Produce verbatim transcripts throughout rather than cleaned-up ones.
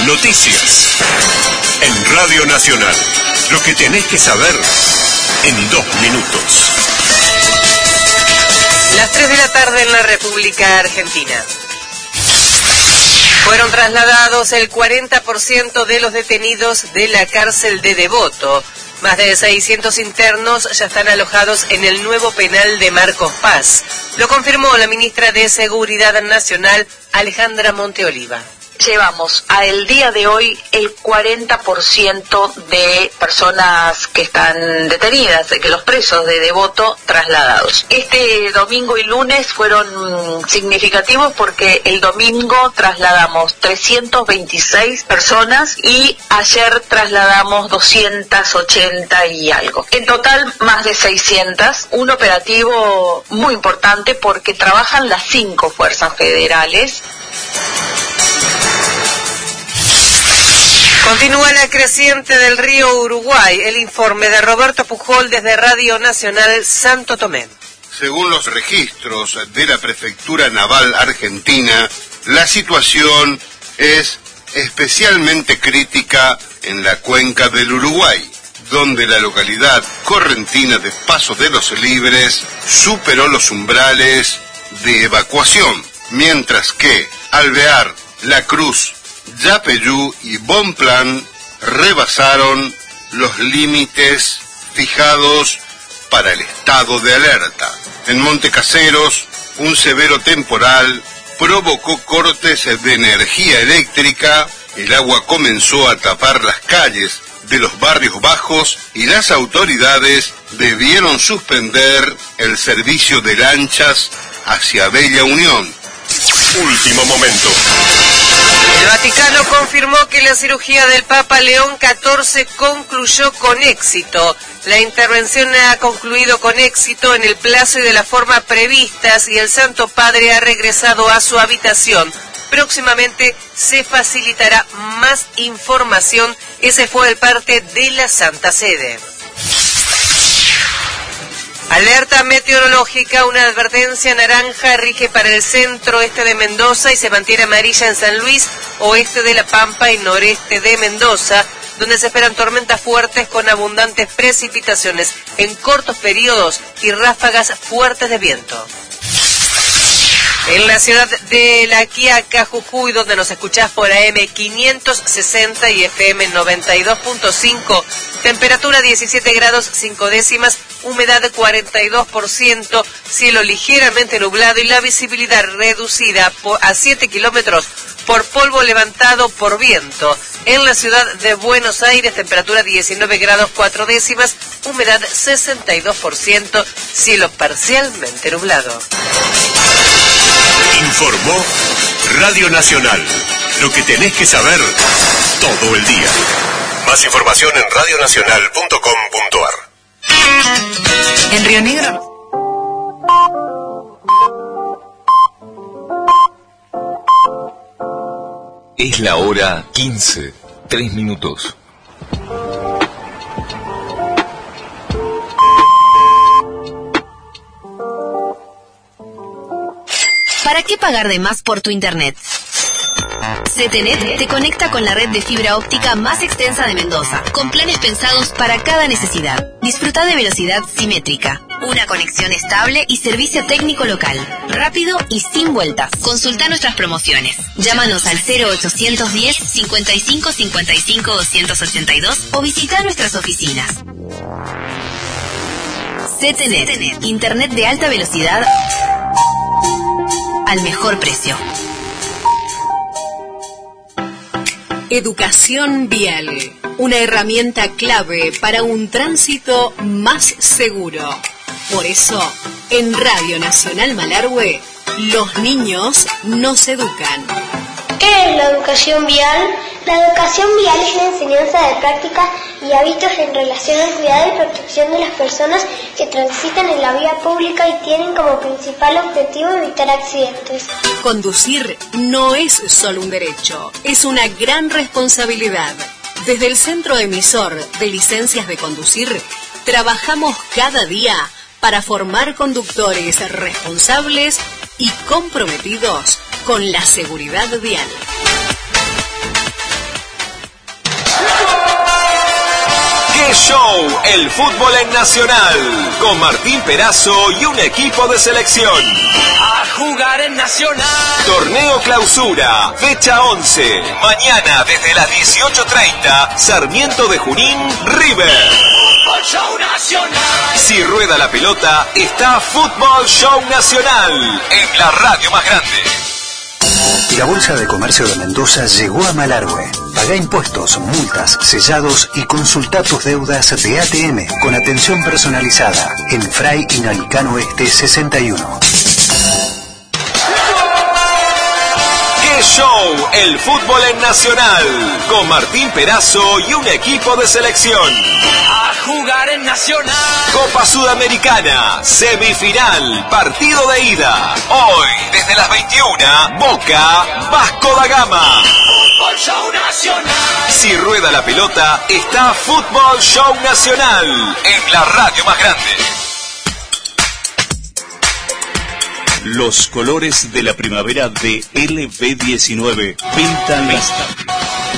Noticias. En Radio Nacional. Lo que tenés que saber en dos minutos. Las tres de la tarde en la República Argentina. Fueron trasladados el cuarenta por ciento de los detenidos de la cárcel de Devoto. Más de seiscientos internos ya están alojados en el nuevo penal de Marcos Paz. Lo confirmó la ministra de Seguridad Nacional, Alejandra Monteoliva. Llevamos a el día de hoy el cuarenta por ciento de personas que están detenidas, de que los presos de Devoto trasladados. Este domingo y lunes fueron significativos porque el domingo trasladamos trescientas veintiséis personas y ayer trasladamos doscientas ochenta y algo. En total más de seiscientas, un operativo muy importante porque trabajan las cinco fuerzas federales. Continúa la creciente del río Uruguay. El informe de Roberto Pujol desde Radio Nacional Santo Tomé. Según los registros de la Prefectura Naval Argentina, la situación es especialmente crítica en la cuenca del Uruguay, donde la localidad correntina de Paso de los Libres superó los umbrales de evacuación, mientras que Alvear, La Cruz, Yapeyú y Bonplan rebasaron los límites fijados para el estado de alerta. En Montecaseros, un severo temporal provocó cortes de energía eléctrica, el agua comenzó a tapar las calles de los barrios bajos y las autoridades debieron suspender el servicio de lanchas hacia Bella Unión. Último momento. El Vaticano confirmó que la cirugía del Papa León catorce concluyó con éxito. La intervención ha concluido con éxito en el plazo y de la forma previstas y el Santo Padre ha regresado a su habitación. Próximamente se facilitará más información. Ese fue el parte de la Santa Sede. Alerta meteorológica, una advertencia naranja rige para el centro-este de Mendoza y se mantiene amarilla en San Luis, oeste de La Pampa y noreste de Mendoza, donde se esperan tormentas fuertes con abundantes precipitaciones en cortos periodos y ráfagas fuertes de viento. En la ciudad de La Quiaca, Jujuy, donde nos escuchás por A M quinientos sesenta y F M noventa y dos punto cinco, temperatura diecisiete grados cinco décimas, humedad cuarenta y dos por ciento, cielo ligeramente nublado y la visibilidad reducida por, a siete kilómetros por polvo levantado por viento. En la ciudad de Buenos Aires, temperatura diecinueve grados cuatro décimas, humedad sesenta y dos por ciento, cielo parcialmente nublado. Informó Radio Nacional. Lo que tenés que saber todo el día. Más información en radionacional punto com punto a r. En Río Negro. Es la hora quince, tres minutos. ¿Para qué pagar de más por tu internet? CETENET te conecta con la red de fibra óptica más extensa de Mendoza, con planes pensados para cada necesidad. Disfruta de velocidad simétrica, una conexión estable y servicio técnico local, rápido y sin vueltas. Consulta nuestras promociones. Llámanos al cero ochocientos diez, cincuenta y cinco, cincuenta y cinco, doscientos ochenta y dos o visita nuestras oficinas. CETENET, internet de alta velocidad al mejor precio. Educación vial, una herramienta clave para un tránsito más seguro. Por eso, en Radio Nacional Malargüe, los niños nos educan. ¿Qué es la educación vial? La educación vial es la enseñanza de prácticas y hábitos en relación al cuidado y protección de las personas que transitan en la vía pública y tienen como principal objetivo evitar accidentes. Conducir no es solo un derecho, es una gran responsabilidad. Desde el Centro Emisor de Licencias de Conducir, trabajamos cada día para formar conductores responsables y comprometidos con la seguridad vial. ¡Qué show! El fútbol en Nacional. Con Martín Perazo y un equipo de selección. A jugar en Nacional. Torneo Clausura, fecha once. Mañana desde las dieciocho treinta, Sarmiento de Junín, River. Fútbol Show Nacional. Si rueda la pelota, está Fútbol Show Nacional. En la radio más grande. La Bolsa de Comercio de Mendoza llegó a Malargüe. Pagá impuestos, multas, sellados y consulta tus deudas de A T M con atención personalizada en Fray y Nalicano Este sesenta y uno. ¡Qué show! El fútbol en Nacional. Con Martín Perazo y un equipo de selección. A jugar en Nacional. Copa Sudamericana, semifinal, partido de ida. Hoy, desde las veintiuna, Boca, Vasco da Gama. Fútbol Show Nacional. Si rueda la pelota, está Fútbol Show Nacional. En la radio más grande. Los colores de la primavera de L B diecinueve pintan las tardes.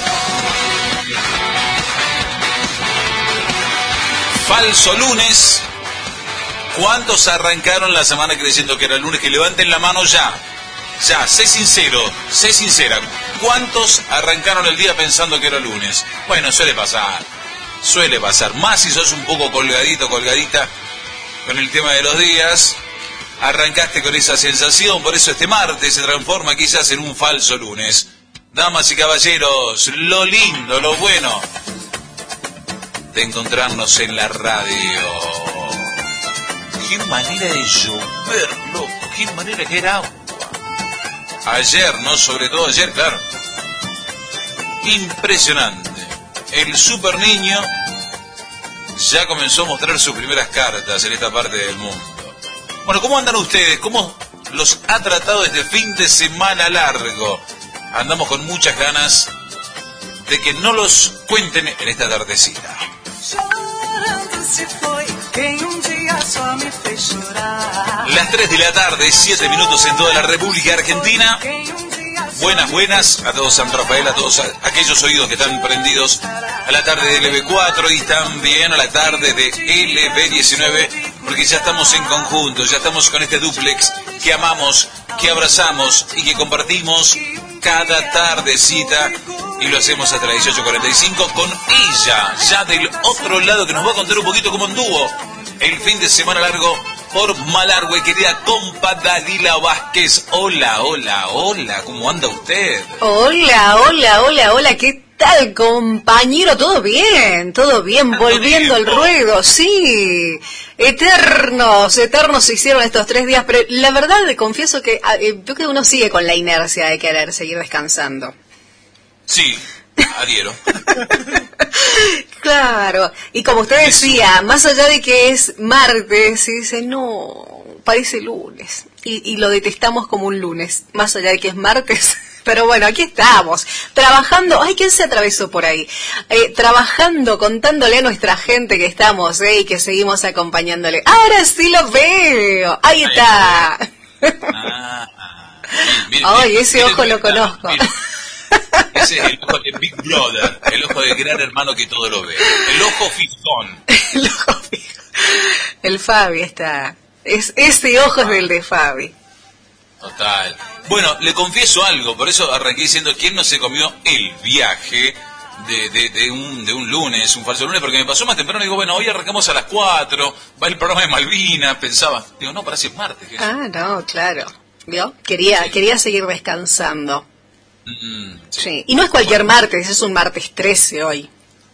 Falso lunes. ¿Cuántos arrancaron la semana creyendo que era lunes? Que levanten la mano ya. Ya, sé sincero, sé sincera. ¿Cuántos arrancaron el día pensando que era lunes? Bueno, suele pasar. Suele pasar. Más si sos un poco colgadito, colgadita con el tema de los días. Arrancaste con esa sensación, por eso este martes se transforma quizás en un falso lunes. Damas y caballeros, lo lindo, lo bueno de encontrarnos en la radio. Qué manera de llover, loco, qué manera de caer agua. Ayer, ¿no? Sobre todo ayer, claro. Impresionante. El super niño ya comenzó a mostrar sus primeras cartas en esta parte del mundo. Bueno, ¿cómo andan ustedes? ¿Cómo los ha tratado este fin de semana largo? Andamos con muchas ganas de que no los cuenten en esta tardecita. Las tres de la tarde, siete minutos en toda la República Argentina. Buenas, buenas a todos San Rafael, a todos aquellos oídos que están prendidos a la tarde de L B cuatro y también a la tarde de L B diecinueve, porque ya estamos en conjunto, ya estamos con este duplex que amamos, que abrazamos y que compartimos cada tardecita y lo hacemos hasta las dieciocho cuarenta y cinco con ella, ya del otro lado, que nos va a contar un poquito cómo anduvo el fin de semana largo por Malargüe, querida compa Dalila Vázquez. Hola, hola, hola, ¿cómo anda usted? Hola, hola, hola, hola, ¿qué tal, compañero? ¿Todo bien? ¿Todo bien? Volviendo al ruedo, sí. Eternos, eternos se hicieron estos tres días, pero la verdad le confieso que eh, yo creo que uno sigue con la inercia de querer seguir descansando. Sí, adhiero. Claro, y como usted decía, más allá de que es martes, se dice, no, parece lunes, y, y lo detestamos como un lunes, más allá de que es martes. Pero bueno, aquí estamos, trabajando. Ay, ¿quién se atravesó por ahí? Eh, trabajando, contándole a nuestra gente que estamos, eh, y que seguimos acompañándole. Ahora sí lo veo. Ahí está. Ah, ah. Miren, Ay, miren, ese miren, ojo miren, lo conozco. miren. Ese es el ojo de Big Brother, el ojo de gran hermano que todo lo ve. El ojo fijón. El ojo fijo. El Fabi está. Es, ese ojo es del de Fabi. Total. Bueno, le confieso algo, por eso arranqué diciendo quién no se comió el viaje de, de, de, un, de un lunes, un falso lunes, porque me pasó más temprano. Digo, bueno, hoy arrancamos a las cuatro, va el programa de Malvinas, pensaba. Digo, no, parece martes. ¿Qué? Ah, no, claro. ¿Vio? Quería, sí. quería seguir descansando. Mm, sí. Sí. Y no es cualquier bueno. martes, es un martes trece hoy.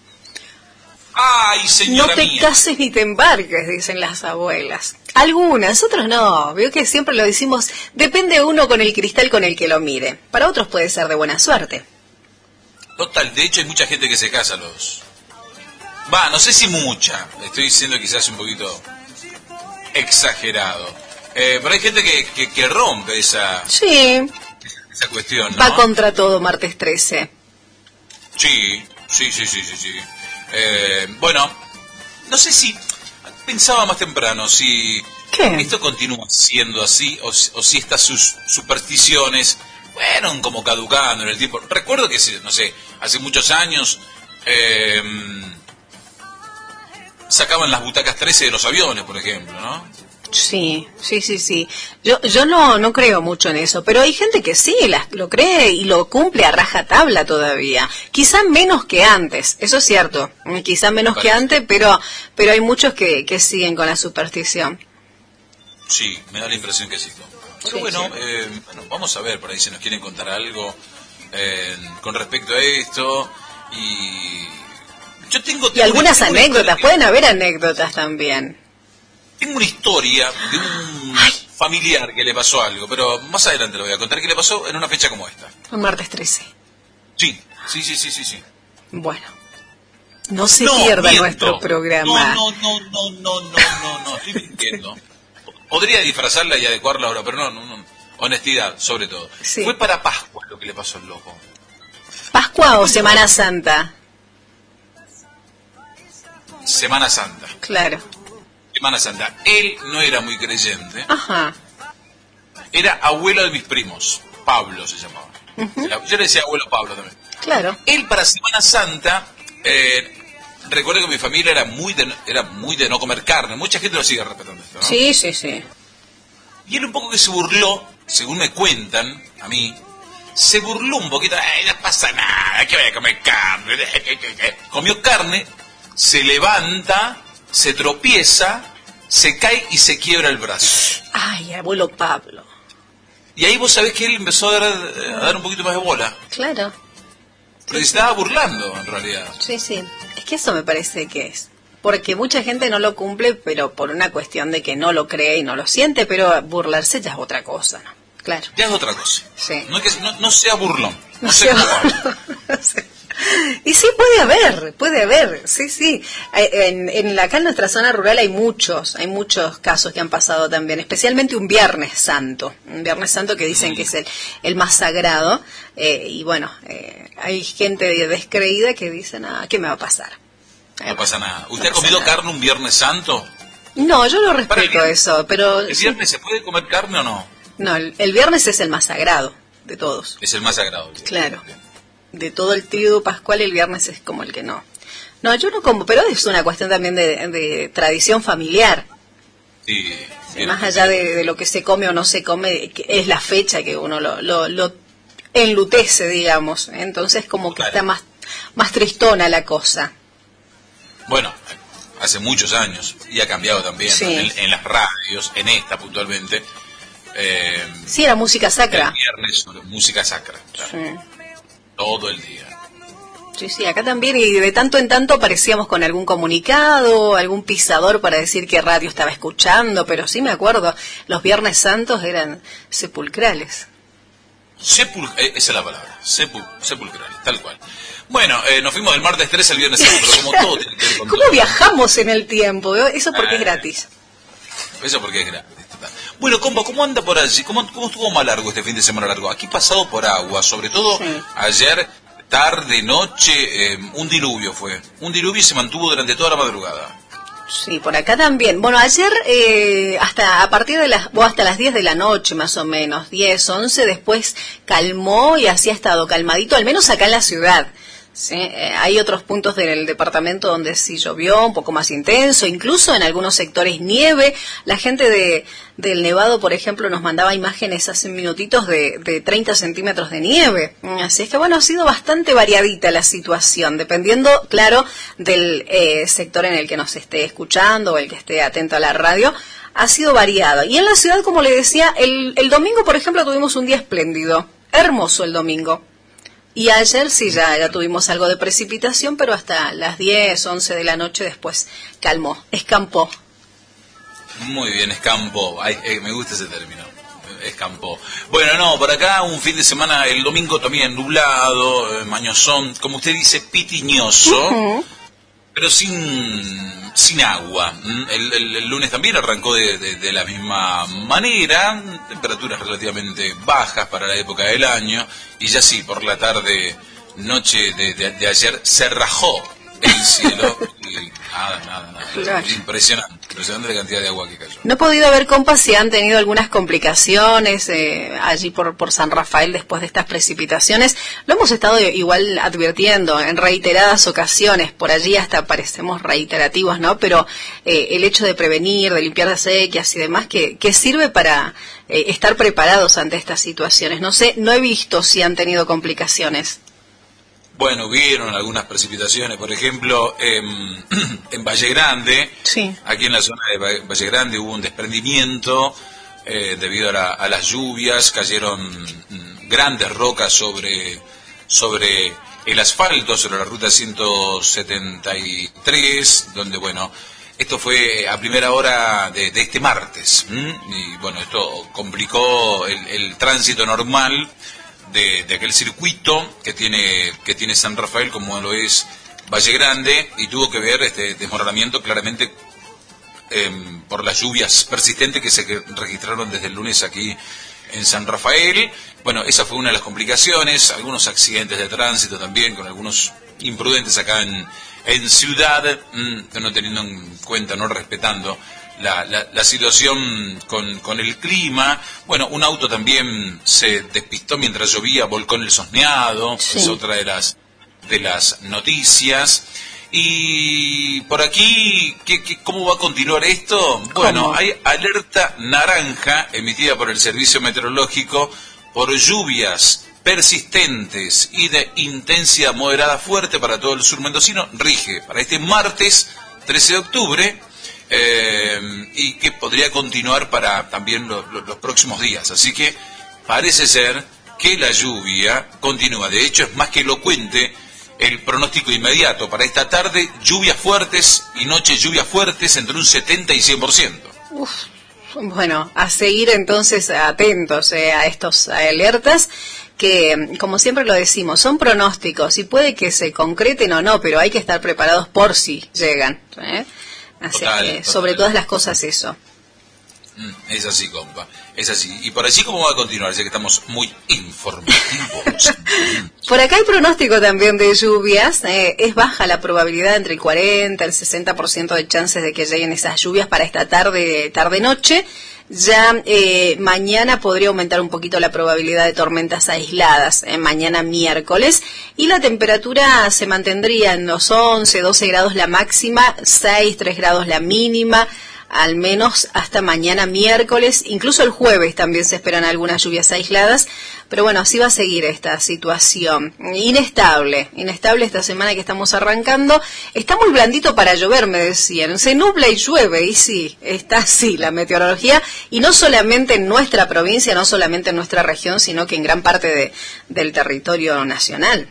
¡Ay, señora No te mía! cases ni te embarques, dicen las abuelas. Algunas, otros no. Veo que siempre lo decimos, depende uno con el cristal con el que lo mire. Para otros puede ser de buena suerte. Total, de hecho hay mucha gente que se casa a los... Va, no sé si mucha. Estoy diciendo quizás un poquito exagerado. Eh, pero hay gente que, que, que rompe esa... Sí. Esa cuestión, ¿no? Va contra todo martes trece. Sí, sí, sí, sí, sí, sí. Eh, bueno, no sé si... Pensaba más temprano si ¿Qué? esto continúa siendo así o, o si estas sus supersticiones fueron como caducando en el tiempo. Recuerdo que, no sé, hace muchos años, eh, sacaban las butacas trece de los aviones, por ejemplo, ¿no? Sí, sí, sí, sí. Yo yo no no creo mucho en eso, pero hay gente que sí las, lo cree y lo cumple a rajatabla todavía. Quizá menos que antes, eso es cierto. Quizá menos que antes, pero pero hay muchos que, que siguen con la superstición. Sí, me da la impresión que sí. Pero sí, bueno, sí. Eh, bueno, vamos a ver por ahí si nos quieren contar algo eh, con respecto a esto. Y yo tengo... Y algunas tengo anécdotas, pueden haber anécdotas también. Tengo una historia de un Ay. familiar que le pasó algo, pero más adelante lo voy a contar, que le pasó en una fecha como esta. Un martes trece. Sí, sí, sí, sí, sí. sí. Bueno, no se no, pierda miento. nuestro programa. No, no, no, no, no, no, no, estoy mintiendo. Podría disfrazarla y adecuarla ahora, pero no, no, no. Honestidad, sobre todo. Sí. Fue para Pascua lo que le pasó al loco. ¿Pascua o Semana Santa? Semana Santa. Claro. Semana Santa. Él no era muy creyente. Ajá. Era abuelo de mis primos. Pablo se llamaba. Uh-huh. Yo le decía abuelo Pablo también. Claro. Él para Semana Santa, eh, recuerdo que mi familia era muy de, era muy de no comer carne. Mucha gente lo sigue respetando esto, ¿no? Sí, sí, sí. Y él un poco que se burló, según me cuentan a mí, se burló un poquito. Ay, no pasa nada, que vaya a comer carne. Comió carne, se levanta, se tropieza, se cae y se quiebra el brazo. Ay, abuelo Pablo. Y ahí vos sabés que él empezó a dar, a dar un poquito más de bola. Claro. Pero sí, se estaba burlando, en realidad. Sí, sí. Es que eso me parece que es. Porque mucha gente no lo cumple, pero por una cuestión de que no lo cree y no lo siente, pero burlarse ya es otra cosa, ¿no? Claro. Ya es otra cosa. Sí. No, es que, no, no sea burlón. No, no sea burlón. No sé. Y sí, puede haber, puede haber, sí, sí. En, en, acá en nuestra zona rural hay muchos, hay muchos casos que han pasado también, especialmente un Viernes Santo, un Viernes Santo que dicen que es el, el más sagrado, eh, y bueno, eh, hay gente descreída que dicen, ah, ¿qué me va a pasar? No eh, pasa nada. ¿Usted no ha comido nada. carne un Viernes Santo? No, yo no respeto el, eso, pero... ¿El viernes sí. se puede comer carne o no? No, el, el viernes es el más sagrado de todos. Es el más sagrado. Claro. De todo el tríodo pascual, el viernes es como el que no. No, yo no como, pero es una cuestión también de, de tradición familiar. Sí. Sí, más allá de, de lo que se come o no se come, es la fecha que uno lo, lo, lo enlutece, digamos. Entonces como que claro. está más, más tristona la cosa. Bueno, hace muchos años, y ha cambiado también, sí. en, en las radios, en esta puntualmente. Eh, sí, era música sacra. El viernes sobre música sacra, claro. Sí. Todo el día. Sí, sí, acá también, y de tanto en tanto aparecíamos con algún comunicado, algún pisador para decir qué radio estaba escuchando, pero sí me acuerdo, los Viernes Santos eran sepulcrales. Sepul eh, esa es la palabra, Sepul sepulcrales, tal cual. Bueno, eh, nos fuimos del martes tres al viernes Santo, pero como todo tiene que ver con ¿Cómo todo? Viajamos en el tiempo? Eso porque ah, es gratis. Eso porque es gratis. Bueno, compa, ¿cómo anda por allí? ¿Cómo, ¿Cómo estuvo más largo este fin de semana largo? Aquí pasado por agua, sobre todo sí. ayer, tarde, noche, eh, un diluvio fue. Un diluvio y se mantuvo durante toda la madrugada. Sí, por acá también. Bueno, ayer eh, hasta a partir de las, o hasta las diez de la noche más o menos, diez, once, después calmó y así ha estado calmadito, al menos acá en la ciudad. Sí, eh, hay otros puntos del departamento donde sí llovió un poco más intenso, incluso en algunos sectores nieve. La gente de del Nevado, por ejemplo, nos mandaba imágenes hace minutitos de, de treinta centímetros de nieve. Así es que, bueno, ha sido bastante variadita la situación, dependiendo, claro, del eh, sector en el que nos esté escuchando o el que esté atento a la radio. Ha sido variada. Y en la ciudad, como le decía, el, el domingo, por ejemplo, tuvimos un día espléndido. Hermoso el domingo. Y ayer sí ya, ya tuvimos algo de precipitación, pero hasta las diez, once de la noche después calmó, escampó. Muy bien, escampó. Ay, eh, me gusta ese término, escampó. Bueno, no, por acá un fin de semana, el domingo también nublado, eh, mañosón, como usted dice, pitiñoso, uh-huh. pero sin, sin agua. El, el, el lunes también arrancó de, de, de la misma manera, temperaturas relativamente bajas para la época del año, y ya sí, por la tarde, noche de, de, de ayer, se rajó el cielo, y nada, nada, nada, claro. Impresionante. Impresionante la cantidad de agua que cayó. No he podido ver, compa, si han tenido algunas complicaciones eh, allí por, por San Rafael después de estas precipitaciones. Lo hemos estado igual advirtiendo en reiteradas ocasiones, por allí hasta parecemos reiterativos, ¿no? Pero eh, el hecho de prevenir, de limpiar las sequías y demás, que, que sirve para eh, estar preparados ante estas situaciones. No sé, no he visto si han tenido complicaciones. Bueno, hubieron algunas precipitaciones, por ejemplo, en, en Valle Grande, sí. Aquí en la zona de Valle Grande hubo un desprendimiento eh, debido a, la, a las lluvias, cayeron mm, grandes rocas sobre, sobre el asfalto, sobre la ruta ciento setenta y tres, donde, bueno, esto fue a primera hora de, de este martes, ¿m? Y bueno, esto complicó el, el tránsito normal De, de aquel circuito que tiene que tiene San Rafael, como lo es Valle Grande, y tuvo que ver este desmoronamiento claramente eh, por las lluvias persistentes que se registraron desde el lunes aquí en San Rafael. Bueno, esa fue una de las complicaciones, algunos accidentes de tránsito también, con algunos imprudentes acá en, en Ciudad, mmm, no teniendo en cuenta, no respetando La, la, la situación con, con el clima. Bueno, un auto también se despistó mientras llovía, volcó en el Sosneado, sí. Es otra de las de las noticias. Y por aquí, ¿qué, qué, ¿cómo va a continuar esto? Bueno, ¿cómo? Hay alerta naranja emitida por el Servicio Meteorológico por lluvias persistentes y de intensidad moderada fuerte para todo el sur mendocino. Rige para este martes trece de octubre. Eh, y que podría continuar para también lo, lo, los próximos días. Así que parece ser que la lluvia continúa. De hecho, es más que elocuente el pronóstico inmediato. Para esta tarde, lluvias fuertes y noche lluvias fuertes entre un setenta y cien por ciento. Uf, bueno, a seguir entonces atentos eh, a estos alertas que, como siempre lo decimos, son pronósticos y puede que se concreten o no, pero hay que estar preparados por si llegan, ¿eh? Así total, que, total. Sobre todas las cosas, eso. Mm, es así, compa. Es así. Y por allí, ¿cómo va a continuar? Ya que estamos muy informativos. Por acá hay pronóstico también de lluvias. Eh, es baja la probabilidad, entre el cuarenta y el sesenta por ciento de chances de que lleguen esas lluvias para esta tarde, tarde-noche. Ya eh, mañana podría aumentar un poquito la probabilidad de tormentas aisladas, eh, mañana miércoles, y la temperatura se mantendría en los once, doce grados la máxima, seis, tres grados la mínima, al menos hasta mañana miércoles. Incluso el jueves también se esperan algunas lluvias aisladas, pero bueno, así va a seguir esta situación. Inestable, inestable esta semana que estamos arrancando. Está muy blandito para llover, me decían. Se nubla y llueve, y sí, está así la meteorología, y no solamente en nuestra provincia, no solamente en nuestra región, sino que en gran parte de, del territorio nacional.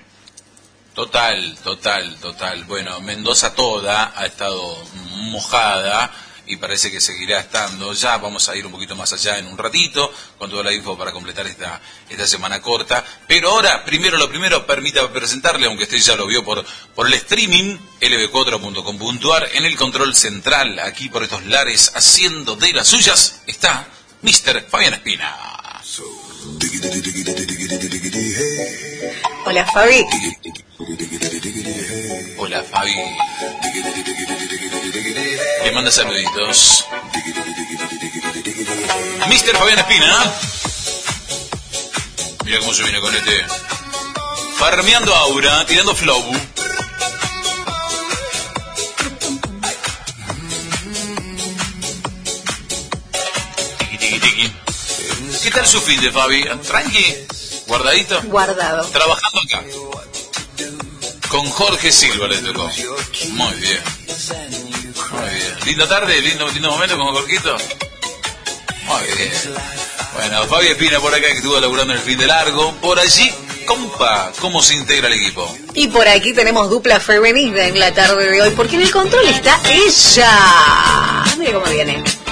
Total, total, total. Bueno, Mendoza toda ha estado mojada, y parece que seguirá estando. Ya vamos a ir un poquito más allá en un ratito con toda la info para completar esta esta semana corta, pero ahora, primero lo primero, permítame presentarle, aunque usted ya lo vio por por el streaming, L B cuatro punto com punto a r, en el control central, aquí por estos lares, haciendo de las suyas, está mister Fabián Espina. Hola, Fabi. Hola, Fabi. Le manda saluditos mister Fabián Espina. Mira cómo se viene con este. Farmeando aura, tirando flow. Tiki, tiki, tiki. ¿Qué tal su fin de, Fabi? ¿Tranqui? ¿Guardadito? Guardado. Trabajando acá. Con Jorge Silva le tocó. Muy bien. Muy bien. Linda tarde, lindo, lindo momento con Jorquito. Muy bien. Bueno, Fabi Espina por acá, que estuvo laburando en el fin de largo. Por allí, compa, ¿cómo se integra el equipo? Y por aquí tenemos dupla femenina en la tarde de hoy, porque en el control está ella. Mire cómo viene.